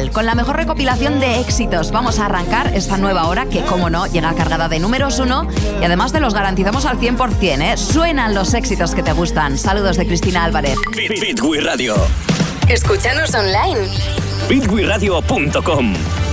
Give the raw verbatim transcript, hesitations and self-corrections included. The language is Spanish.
Matinal, con la mejor recopilación de éxitos. Vamos a arrancar esta nueva hora que, como no, llega cargada de números uno y además te los garantizamos al cien por ciento, ¿eh? Suenan los éxitos que te gustan. Saludos de Cristina Álvarez. Fit, Fit We Radio. Escúchanos online. fit we radio punto com.